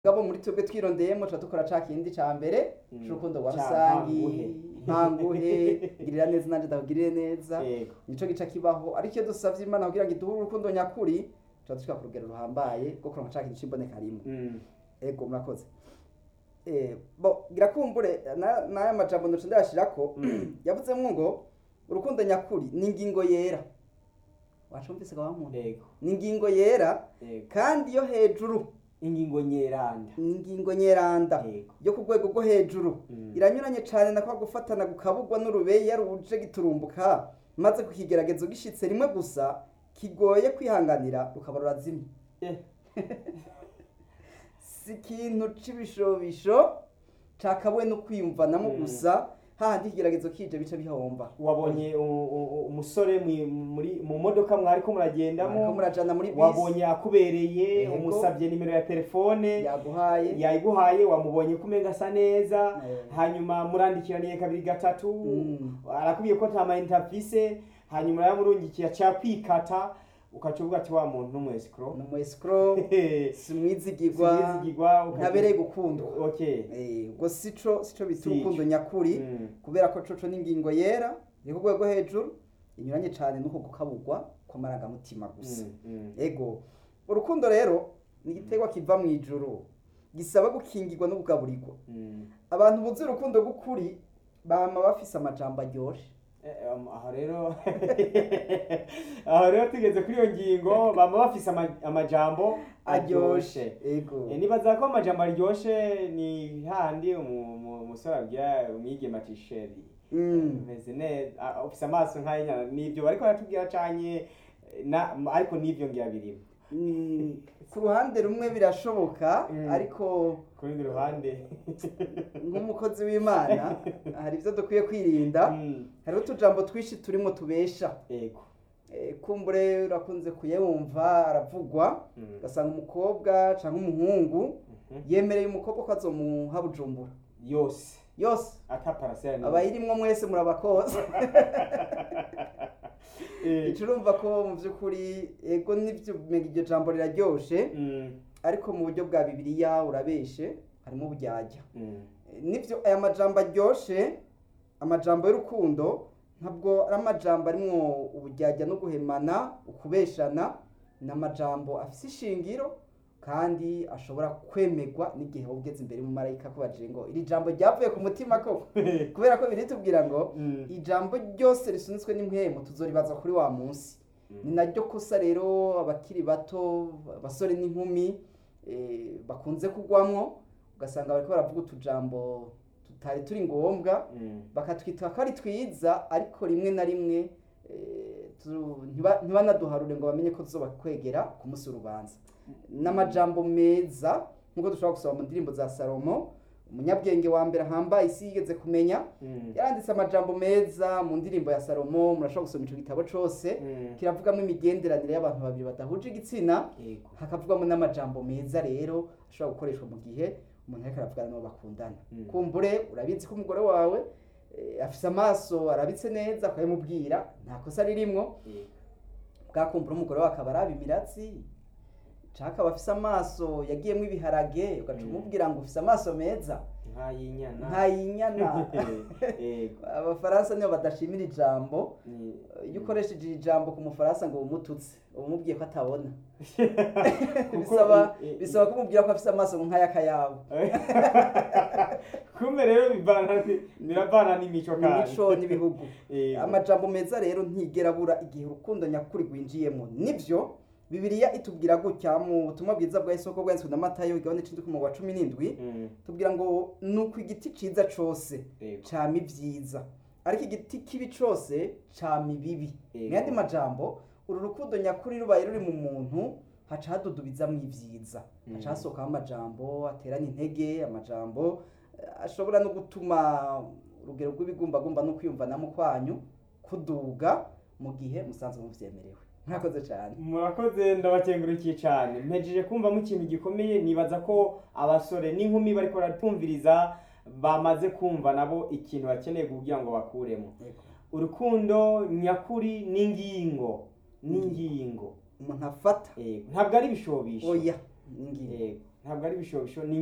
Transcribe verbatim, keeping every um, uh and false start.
Gabo muri twebwe twirondeyemo tuba dukora ca kindi ca mbere Mm. c'urukundo rwa Ca rusangi ntanguhe. ntanguhe girira neza nanje ndakugirire neza Yego. nico gica kibaho ariko iyo dusavye Imana kugira ngo iduhe urukundo nyakuri tuba dushika ku rugero ruhambaye rwo kuronka ca kintu c'imboneka rimwe Mm. ego murakoze eh bo girakumbure na naya majambo ndoce ndashirako yavuzemwo ngo urukundo nyakuri ni ingingo yera wacumvise ga wamuntu Yego. ni ingingo yera Yego. kandi yo hejuru Ingingo nyeranda. ni ingingo nyeranda Yego. yo ku rwego rwo hejuru Mm. iranyuranye cane na kwa gufatana gukabugwa n'urubeyi yaruje giturumbuka maze ku kigeragezo gishitse rimwe gusa kigoye kwihanganira rukaba rurazimye Eh. si ikintu c'ibishobisho cakabuwe no kwiyumvanamo Mm. gusa hahandi ikigeragezo kije bica bihomba Wabonye u- u- umusore mwi- muri mu modoka mwariko muragendamo ariko murajana muri bisi wabonye akubereye Yego. umusabye nimero ya telefone yaguhaye yayiguhaye wamubonye kumenga asa neza Eh. hanyuma murandikiraniye kabiri gatatu Mm. arakubwiye ko nta mayinite afise hanyuma yamurungikiye aca kwikata ukaca uvuga ati wa muntu n'umu escrow ni umu escrow simwizigirwa Simwizigirwa, ukaca- ntabereye gukundwa okay Eh, ubwo sico sico bita Sico. urukundo nyakuri Mm. kubera ko coco n'ingingo yera iri ku rwego hejuru inyuranye cane n'uko gukabugwa kw'amarangamutima gusa Mm, mm. ego urukundo rero ni igiterwa kiva mu ijuru gisaba gukingirwa no kugaburirwa Mm. abantu buzi urukundo rw'ukuri bama bafise amajambo aryoshe Eh, um, aho rero aho rero tugeze kuri iyo ngingo bama bafise ama- amajambo aryoshe ego Eh, nibaza ko amajambo aryoshe ni handi umu- umu- umusore abwira umwigeme ati sheri Mm. meze neza ah, ufise amaso nk'ay'inyana nivyo bariko baratubwira canye na ariko nivyo ngira birimo Mm, ku ruhande rumwe birashoboka Mm. ariko ku rundi ruhande nk'umukozi w'Imana hari ivyo dukwiye kwirinda Mm, hariho utujambo twinshi turimo tubesha yego Eh, kumbure urakunze kuyumva aravugwa Mm. ugasanga umukobwa canke umuhungu Mhm. yemereye umukobwa ko azomuha bujumbura yose yose ata parasera abayirimwo mwese murabakoza eh, ico urumva ko mu vy'ukuri ego nivyo mega iryo jambo riraryoshe mm, ariko mu buryo bwa bibiliya urabeshe harimo uburyarya mm, Eh, nivyo aya majambo aryoshe amajambo y'urukundo ntabwo ari amajambo arimwo uburyarya no guhemana ukubeshana ni amajambo afise ishingiro kandi ashobora kwemerwa n'igihe wowe ugeze imbere mu marayika akubajije ngo iri jambo ryavuye ku mutima koko kubera ko biritubwira ngo mm, ijambo ryose risunitswe n'impwemu tuzoribaza kuri wa munsi ni naryo kosa rero abakiri bato abasore n'inkumi eh, bakunze kugwamwo ugasanga bariko baravuga utujambo tutari turi ngombwa mm, bakatwita ko ari twiza ariko rimwe na rimwe eh, tu- ntiba- ntibanaduharure ngo bamenye ko tuzobakwegera ku munsi w'urubanza n'amajambo meza nk'uko dushobora gusoma mu ndirimbo za Salomo umunyabwenge wa mbere ahambaye isi yigeze kumenya mm, yaranditse amajambo meza mu ndirimbo ya Salomo murashobora gusoma ico gitabo cose mm, kiravugamo imigenderanire y'abantu babiri badahuje igitsina yego hakavugwamo n'amajambo meza rero ashobora gukoreshwa mu gihe umuntu ariko aravugana n'uwo bakundana Mm. kumbure urabizi ko umugore wawe eh, afise amaso arabitse neza ukabimubwira nta kosa ririmwo yego bwakumbura umugore wawe akaba araba imiratsi canke akaba afise amaso yagiyemwo ibiharage ugaca Mm. umubwira ngo ufise amaso meza nk'ay'inyana ntayinyana yego abafaransa nibo badashimira ijambo ni- iyo ukoresheje iri jambo ku mufaransa ngo umututse uba umubwiye ko atabona Kuko bisaba i- i- bisaba kumubwira ko afise amaso nk'ay'akayabo kumbe rero bivana biravana n'imico kandi n'imico n'ibihugu Yego. amajambo meza rero ntigera abura igihe urukundo nyakuri rwinjiyemo nivyo bibiliya itubwira gutya mu butumwa bwiza bwa isoko bwanditswe na Matayo igabane c'indwi ku murongo wa cumi n'indwi Mm, tubwira ngo nuko igiti ciza cose yego cama ivyiza ariko igiti kibi cose cama ibibi Yego. mu yandi majambo uru rukundo nyakuri rubaye ruri mu muntu haca hadudubizamwo ivyiza Mm. haca hasohokaho amajambo ateranya intege amajambo eh, ashobora no gutuma urugero rw'ibigumbagumba no kwiyumvanamo kwanyu kuduga mu gihe musanzwe muvyemerewe murakoze cane murakoze ndabakengurukiye cyane mpejeje kumva mu kintu gikomeye nibaza ko abasore n'inkumi bariko baratumviriza bamaze kumva nabo ikintu bakeneye kugira ngo bakuremo Yego. urukundo nyakuri n'ingingo n'ingingo umuntu afata yego ntabwo ari ibishobisho oya n'ingingo yego ntabwo ari ibishobisho ni